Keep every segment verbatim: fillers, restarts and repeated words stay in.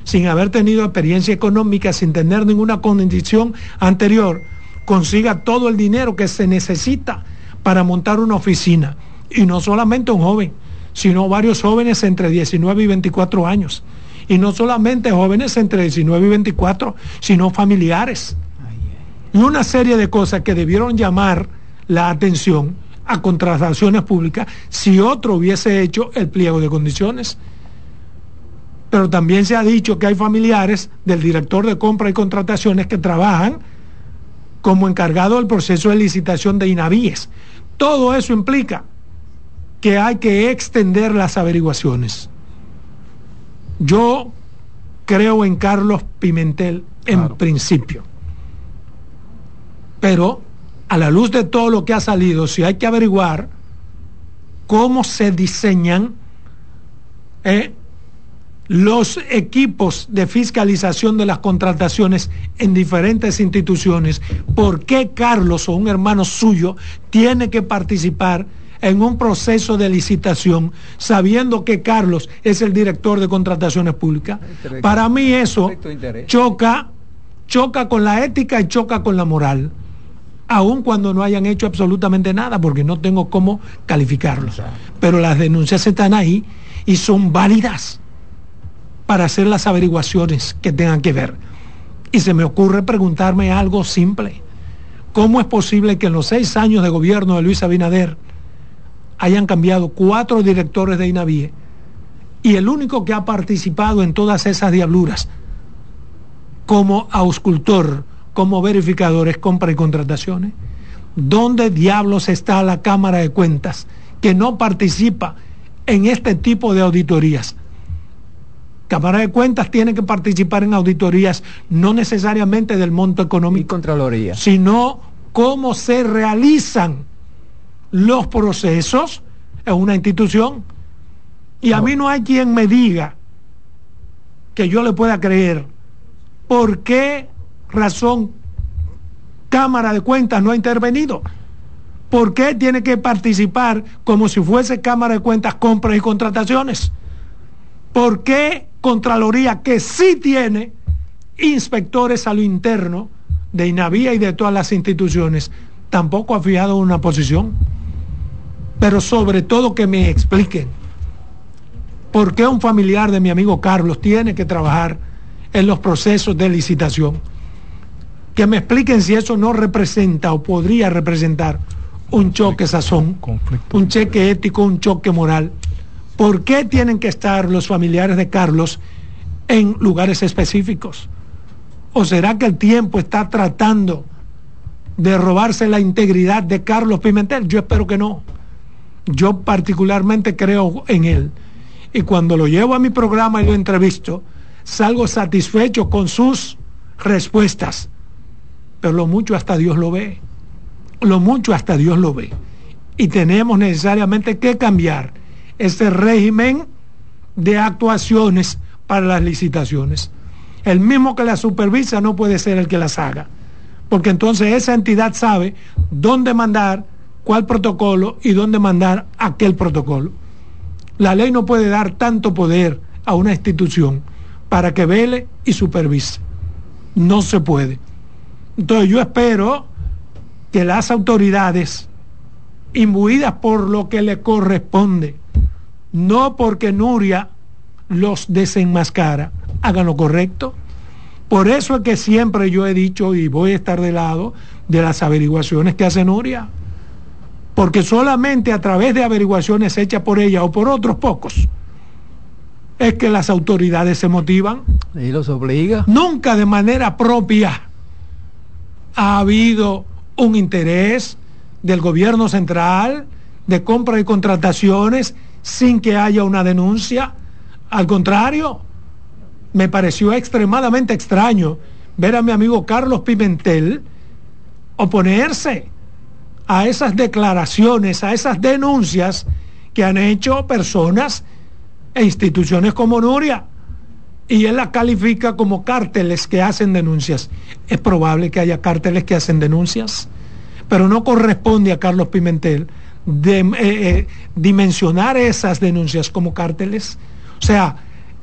sin haber tenido experiencia económica, sin tener ninguna condición anterior, consiga todo el dinero que se necesita para montar una oficina. Y no solamente un joven, sino varios jóvenes entre diecinueve y veinticuatro años. Y no solamente jóvenes entre diecinueve y veinticuatro, sino familiares. Y una serie de cosas que debieron llamar la atención a contrataciones públicas si otro hubiese hecho el pliego de condiciones. Pero también se ha dicho que hay familiares del director de compra y contrataciones que trabajan como encargado del proceso de licitación de INAVIES. Todo eso implica que hay que extender las averiguaciones. Yo creo en Carlos Pimentel en claro. principio, pero a la luz de todo lo que ha salido, si hay que averiguar cómo se diseñan eh, los equipos de fiscalización de las contrataciones en diferentes instituciones, ¿por qué Carlos o un hermano suyo tiene que participar en un proceso de licitación sabiendo que Carlos es el director de contrataciones públicas? Para mí eso choca, choca con la ética y choca con la moral, aun cuando no hayan hecho absolutamente nada, porque no tengo cómo calificarlos. Pero las denuncias están ahí y son válidas para hacer las averiguaciones que tengan que ver. Y se me ocurre preguntarme algo simple: ¿cómo es posible que en los seis años de gobierno de Luis Abinader hayan cambiado cuatro directores de INAVIE y el único que ha participado en todas esas diabluras como auscultor, como verificador, es compra y contrataciones? ¿Dónde diablos está la Cámara de Cuentas que no participa en este tipo de auditorías? Cámara de Cuentas tiene que participar en auditorías no necesariamente del monto económico, y Contraloría, sino cómo se realizan los procesos en una institución. Y a no. mí no hay quien me diga que yo le pueda creer por qué razón Cámara de Cuentas no ha intervenido. ¿Por qué tiene que participar como si fuese Cámara de Cuentas compras y contrataciones? ¿Por qué Contraloría, que sí tiene inspectores a lo interno de INAVIE y de todas las instituciones, tampoco ha fijado una posición? Pero sobre todo que me expliquen por qué un familiar de mi amigo Carlos tiene que trabajar en los procesos de licitación. Que me expliquen si eso no representa o podría representar un choque sazón, un cheque ético, un choque moral. ¿Por qué tienen que estar los familiares de Carlos en lugares específicos? ¿O será que el tiempo está tratando de robarse la integridad de Carlos Pimentel? Yo espero que no. Yo particularmente creo en él. Y cuando lo llevo a mi programa y lo entrevisto, salgo satisfecho con sus respuestas. Pero lo mucho hasta Dios lo ve. Lo mucho hasta Dios lo ve. Y tenemos necesariamente que cambiar este régimen de actuaciones para las licitaciones. El mismo que las supervisa no puede ser el que las haga, porque entonces esa entidad sabe dónde mandar cuál protocolo y dónde mandar aquel protocolo. La ley no puede dar tanto poder a una institución para que vele y supervise. No se puede. Entonces yo espero que las autoridades, imbuidas por lo que le corresponde, no porque Nuria los desenmascara, hagan lo correcto. Por eso es que siempre yo he dicho y voy a estar de lado de las averiguaciones que hace Nuria, porque solamente a través de averiguaciones hechas por ella o por otros pocos es que las autoridades se motivan. Y los obliga. Nunca de manera propia ha habido un interés del gobierno central de compra y contrataciones sin que haya una denuncia. Al contrario, me pareció extremadamente extraño ver a mi amigo Carlos Pimentel oponerse a esas declaraciones, a esas denuncias que han hecho personas e instituciones como Nuria, y él la califica como cárteles que hacen denuncias. Es probable que haya cárteles que hacen denuncias, pero no corresponde a Carlos Pimentel de, eh, eh, dimensionar esas denuncias como cárteles. O sea,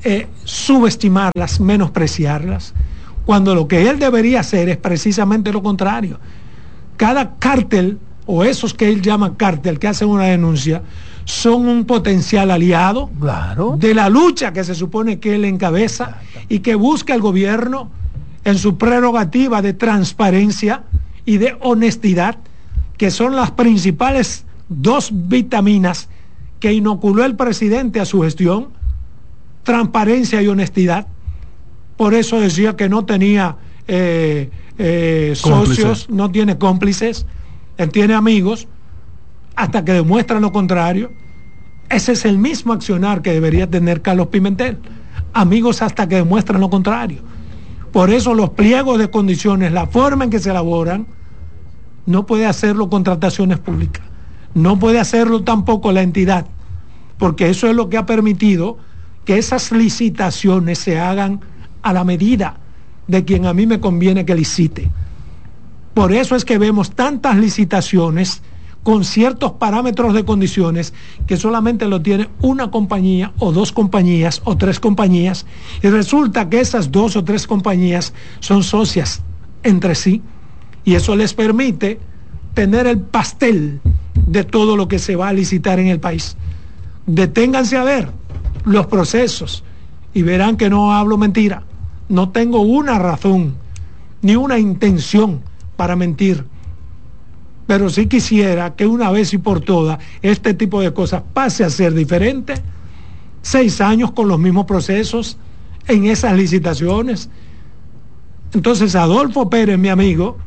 eh, subestimarlas, menospreciarlas, cuando lo que él debería hacer es precisamente lo contrario. Cada cártel, o esos que él llama cártel, que hacen una denuncia, son un potencial aliado, claro, de la lucha que se supone que él encabeza, y que busca el gobierno en su prerrogativa de transparencia y de honestidad, que son las principales dos vitaminas que inoculó el presidente a su gestión: transparencia y honestidad. Por eso decía que no tenía eh, eh, socios, no tiene cómplices, él tiene amigos hasta que demuestran lo contrario. Ese es el mismo accionar que debería tener Carlos Pimentel: amigos hasta que demuestran lo contrario. Por eso los pliegos de condiciones, la forma en que se elaboran, no puede hacerlo contrataciones públicas, no puede hacerlo tampoco la entidad, porque eso es lo que ha permitido que esas licitaciones se hagan a la medida de quien a mí me conviene que licite. Por eso es que vemos tantas licitaciones con ciertos parámetros de condiciones que solamente lo tiene una compañía o dos compañías o tres compañías, y resulta que esas dos o tres compañías son socias entre sí, y eso les permite tener el pastel de todo lo que se va a licitar en el país. Deténganse a ver los procesos y verán que no hablo mentira. No tengo una razón ni una intención para mentir, pero sí quisiera que una vez y por todas este tipo de cosas pase a ser diferente. Seis años con los mismos procesos en esas licitaciones. Entonces Adolfo Pérez, mi amigo,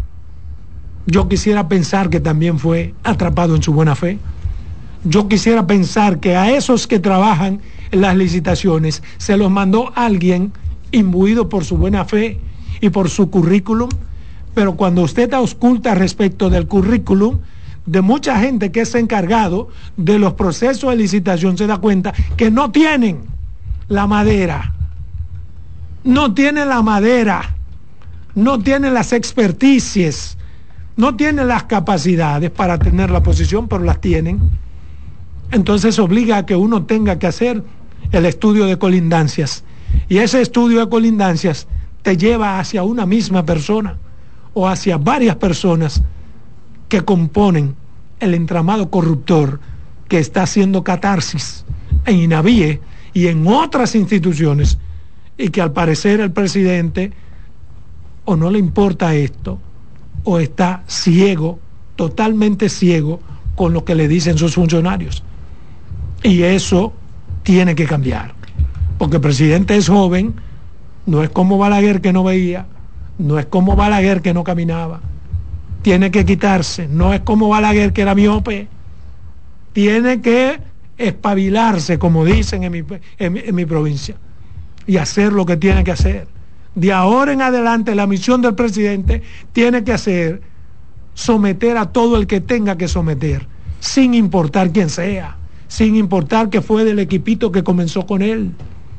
yo quisiera pensar que también fue atrapado en su buena fe. Yo quisiera pensar que a esos que trabajan en las licitaciones se los mandó alguien imbuido por su buena fe y por su currículum. Pero cuando usted ausculta respecto del currículum de mucha gente que es encargado de los procesos de licitación, se da cuenta que no tienen la madera, no tienen la madera, no tienen las experticias, no tienen las capacidades para tener la posición, pero las tienen. Entonces obliga a que uno tenga que hacer el estudio de colindancias, y ese estudio de colindancias te lleva hacia una misma persona o hacia varias personas que componen el entramado corruptor que está haciendo catarsis en INAVIE y en otras instituciones, y que al parecer el presidente o no le importa esto o está ciego, totalmente ciego con lo que le dicen sus funcionarios. Y eso tiene que cambiar, porque el presidente es joven, no es como Balaguer que no veía, no es como Balaguer que no caminaba, tiene que quitarse, no es como Balaguer que era miope, tiene que espabilarse, como dicen en mi, en, en mi provincia, y hacer lo que tiene que hacer. De ahora en adelante la misión del presidente tiene que hacer someter a todo el que tenga que someter, sin importar quién sea, sin importar que fue del equipito que comenzó con él,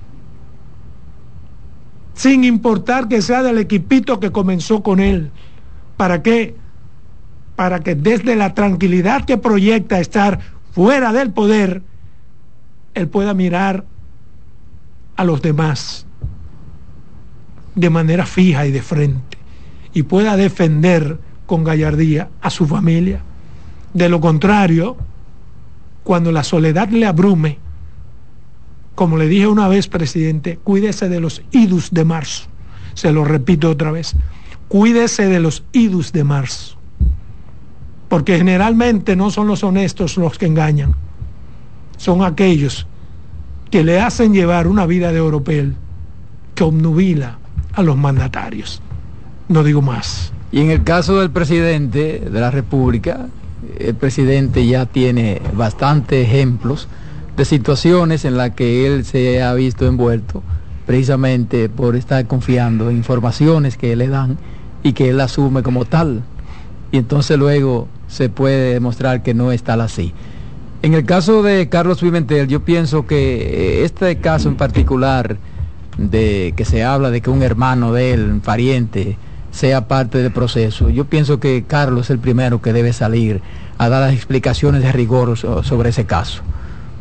sin importar que sea del equipito que comenzó con él. ¿Para qué? Para que desde la tranquilidad que proyecta estar fuera del poder, él pueda mirar a los demás de manera fija y de frente, y pueda defender con gallardía a su familia. De lo contrario, cuando la soledad le abrume, como le dije una vez, presidente, cuídese de los idus de marzo. Se lo repito otra vez, cuídese de los idus de marzo, porque generalmente no son los honestos los que engañan, son aquellos que le hacen llevar una vida de oropel que obnubila a los mandatarios. No digo más. Y en el caso del presidente de la República, el presidente ya tiene bastantes ejemplos de situaciones en las que él se ha visto envuelto precisamente por estar confiando en informaciones que le dan y que él asume como tal, y entonces luego se puede demostrar que no es tal así. En el caso de Carlos Pimentel, yo pienso que este caso en particular, de que se habla de que un hermano de él, un pariente, sea parte del proceso, yo pienso que Carlos es el primero que debe salir a dar las explicaciones de rigor sobre ese caso,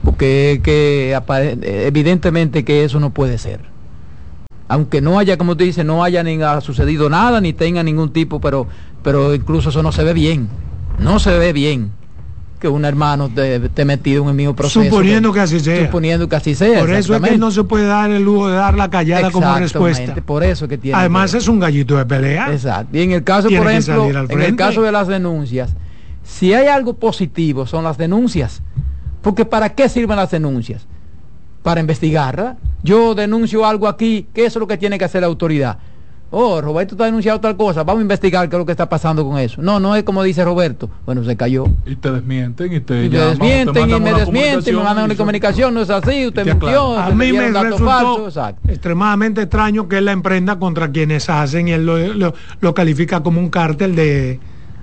porque que evidentemente que eso no puede ser. Aunque no haya, como tú dices, no haya ni ha sucedido nada, ni tenga ningún tipo, pero, pero incluso eso no se ve bien. No se ve bien que un hermano esté metido en el mismo proceso. Suponiendo que así sea. Suponiendo que así sea. Por eso es que no se puede dar el lujo de dar la callada como respuesta. Por eso que tiene. Además que... es un gallito de pelea. Exacto. Y en el caso, tiene por ejemplo, en el caso de las denuncias, si hay algo positivo son las denuncias. Porque ¿para qué sirven las denuncias? Para investigarla. Yo denuncio algo aquí, ¿qué es lo que tiene que hacer la autoridad? Oh, Roberto está denunciando tal cosa, vamos a investigar qué es lo que está pasando con eso. No, no es como dice Roberto, bueno, se cayó. Y te desmienten y te, y te llaman, desmienten te y me desmienten, me mandan una comunicación, no es así, usted mintió, a mí me resultó extremadamente extraño que él la emprenda contra quienes hacen y él lo, lo, lo califica como un cártel de,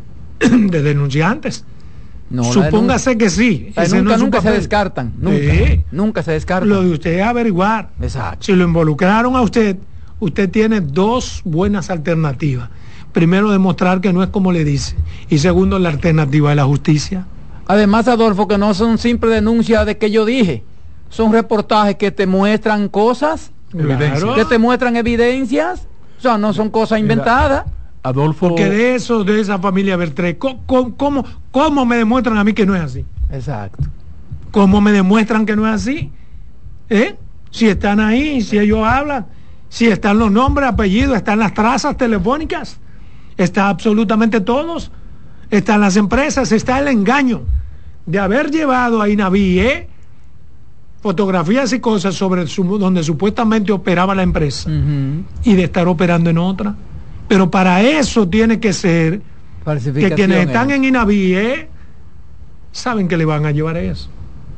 de denunciantes. No, supóngase que sí. Ese nunca, no nunca se descartan, nunca, sí. nunca se descartan. Lo de usted es averiguar. Exacto. Si lo involucraron a usted, usted tiene dos buenas alternativas. Primero, demostrar que no es como le dice. Y segundo, la alternativa de la justicia. Además, Adolfo, que no son simples denuncias de que yo dije. Son reportajes que te muestran cosas, claro. que te muestran evidencias. O sea, no son cosas inventadas. Mira, Adolfo... Porque de eso, de esa familia Bertré, ¿cómo, cómo, ¿cómo me demuestran a mí que no es así? Exacto. ¿Cómo me demuestran que no es así? ¿Eh? Si están ahí, si ellos hablan, si están los nombres, apellidos, están las trazas telefónicas, está absolutamente todos, están las empresas, está el engaño de haber llevado a INAVI ¿eh? fotografías y cosas sobre su, donde supuestamente operaba la empresa uh-huh. y de estar operando en otra. Pero para eso tiene que ser que quienes están en INAVI ¿eh? saben que le van a llevar eso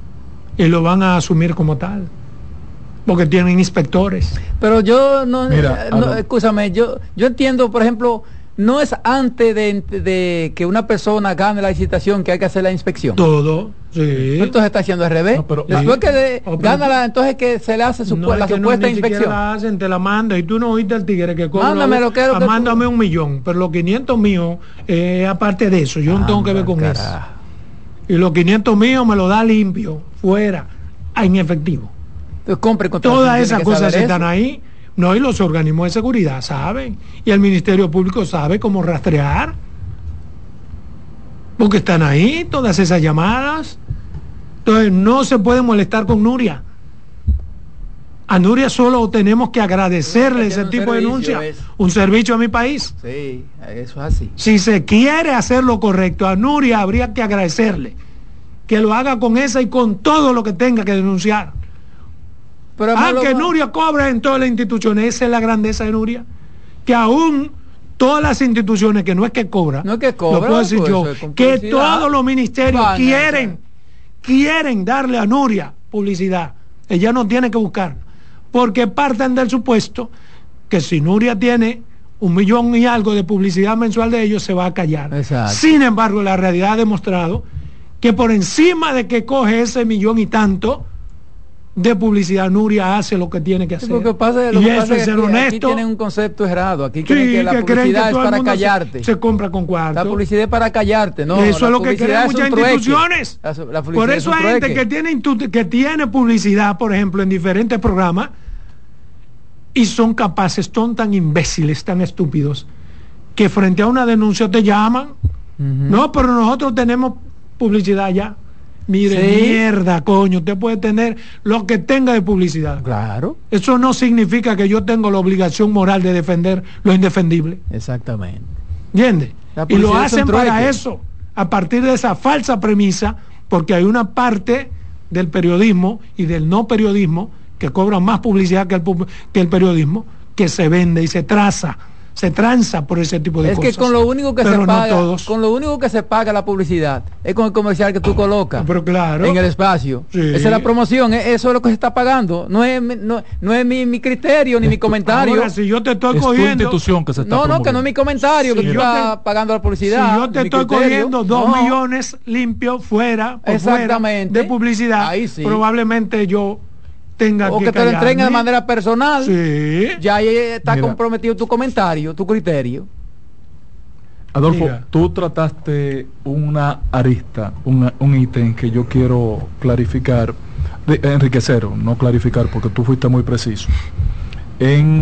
y lo van a asumir como tal. Porque tienen inspectores. Pero yo no, Mira, no escúchame, yo yo entiendo, por ejemplo, no es antes de, de que una persona gane la licitación que hay que hacer la inspección. Todo, sí. Entonces está haciendo al revés. No, pero, Después sí. que de, oh, gana la, entonces que se le hace su, no, la supuesta no, inspección. La hacen, te la manda y tú no oíste al tigre que cobra. Mándame lo que, lo que mándame tú... un millón, pero los quinientos míos, eh, aparte de eso, yo ah, no tengo que ver con carajo. eso. Y los quinientos míos me lo da limpio, fuera, en efectivo. Todas esas cosas están ahí. No, y los organismos de seguridad saben, y el Ministerio Público sabe cómo rastrear, porque están ahí todas esas llamadas. Entonces no se puede molestar con Nuria. A Nuria solo tenemos que agradecerle ese tipo de denuncia, es... un servicio a mi país. Sí, eso es así. Si se quiere hacer lo correcto, a Nuria habría que agradecerle que lo haga con esa y con todo lo que tenga que denunciar. Pero ah, que Nuria cobra en todas las instituciones. Esa es la grandeza de Nuria, que aún todas las instituciones, que no es que cobra, no es que cobra, lo puedo decir pues, yo, que todos los ministerios Van, quieren quieren darle a Nuria publicidad. Ella no tiene que buscar, porque parten del supuesto que si Nuria tiene un millón y algo de publicidad mensual de ellos, se va a callar. Exacto. Sin embargo, la realidad ha demostrado que por encima de que coge ese millón y tanto de publicidad, Nuria hace lo que tiene que hacer. Sí, lo que pasa, lo y que eso pasa es ser aquí, honesto. Aquí tienen un concepto errado. Aquí sí, creen que la que publicidad que es para callarte. Se, se compra con cuarto. La publicidad es para callarte, ¿no? Eso la es lo que creen muchas instituciones. La, la por eso hay gente que tiene, que tiene publicidad, por ejemplo, en diferentes programas, y son capaces, son tan imbéciles, tan estúpidos, que frente a una denuncia te llaman. Uh-huh. No, pero nosotros tenemos publicidad ya. Mire, sí. mierda, coño, usted puede tener lo que tenga de publicidad. Claro. Eso no significa que yo tengo la obligación moral de defender lo indefendible. Exactamente. ¿Entiende? Y lo hacen para eso, a partir de esa falsa premisa, porque hay una parte del periodismo y del no periodismo que cobra más publicidad que el, que el periodismo, que se vende y se traza. Se tranza por ese tipo de es cosas. Es que con lo único que pero se no paga, todos. con lo único que se paga la publicidad es con el comercial que tú colocas. Pero claro. En el espacio. Sí. Esa es la promoción, eso es lo que se está pagando. No es no, no es mi, mi criterio ni mi comentario. Ahora, si yo te estoy es cogiendo. Tu institución que se está no, promoviendo. no, que no es mi comentario, sí, que tú estás te, pagando la publicidad. Si yo te estoy criterio, cogiendo dos no. millones limpios fuera, por Exactamente. fuera de publicidad, ahí sí. Probablemente yo tenga o que que te lo entreguen de manera personal. Sí. Ya ahí está Mira. comprometido tu comentario, tu criterio. Adolfo, Diga. tú trataste una arista, un, un ítem que yo quiero clarificar, de- enriquecer, no clarificar, porque tú fuiste muy preciso. En